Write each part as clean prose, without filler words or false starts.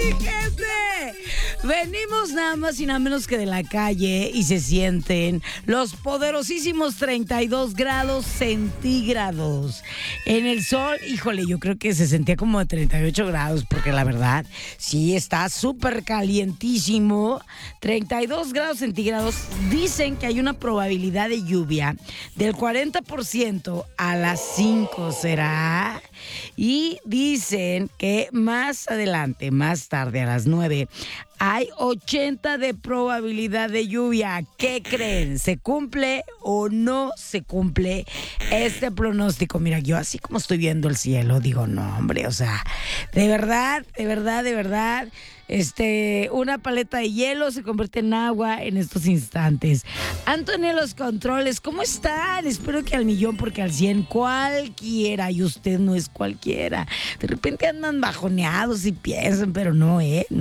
gente! Venimos nada más y nada menos que de la calle y se sienten los poderosísimos 32 grados centígrados. En el sol, híjole, yo creo que se sentía como de 38 grados, porque la verdad, sí está súper calientísimo. 32 grados centígrados. Dicen que hay una probabilidad de lluvia del 40% a las 5, ¿será? Y dicen que más adelante, más tarde, a las 9, hay 80 de probabilidad de lluvia. ¿Qué creen? ¿Se cumple o no se cumple este pronóstico? Mira, yo así como estoy viendo el cielo, digo, no, hombre, o sea, de verdad, una paleta de hielo se convierte en agua en estos instantes. Antonio, los controles, ¿cómo están? Espero que al millón, porque al 100 cualquiera, y usted no es cualquiera. De repente andan bajoneados y piensan, pero no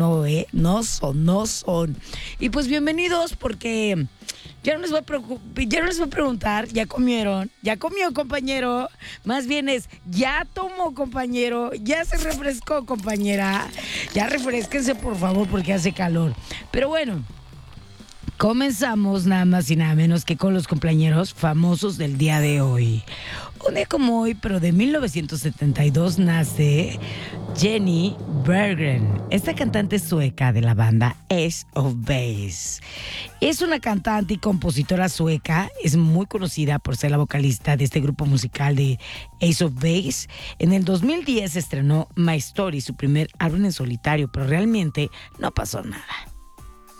son. Y pues bienvenidos, porque ya no les voy a preguntar, ¿ya comieron? ¿Ya comió, compañero? Más bien es, ¿ya tomó, compañero? ¿Ya se refrescó, compañera? Ya refresquense, por favor, porque hace calor. Pero bueno, comenzamos nada más y nada menos que con los compañeros famosos del día de hoy. Un día como hoy, pero de 1972, nace Jenny Berggren, esta cantante sueca de la banda Ace of Base. Es una cantante y compositora sueca, es muy conocida por ser la vocalista de este grupo musical de Ace of Base. En el 2010 estrenó My Story, su primer álbum en solitario, pero realmente no pasó nada.